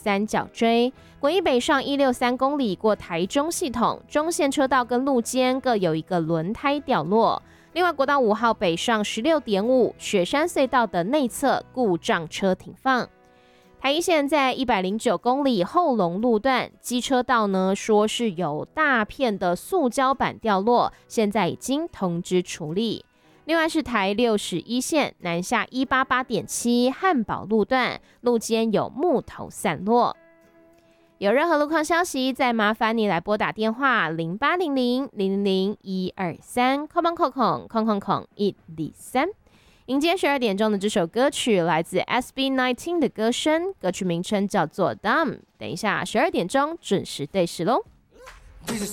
三角锥。国一北上163公里过台中系统，中线车道跟路肩各有一个轮胎掉落。另外，国道5号北上16.5，雪山隧道的内侧故障车停放。台一线在109公里后龙路段，机车道呢说是有大片的塑胶板掉落，现在已经通知处理。另外是台61线南下188.7汉宝路段，路肩有木头散落。有任何路况消息，再麻烦你来拨打电话0800000123123。迎接12点钟的这首歌曲来自 SB19 的歌声，歌曲名称叫做 Dumb。等一下12点钟准时对时喽。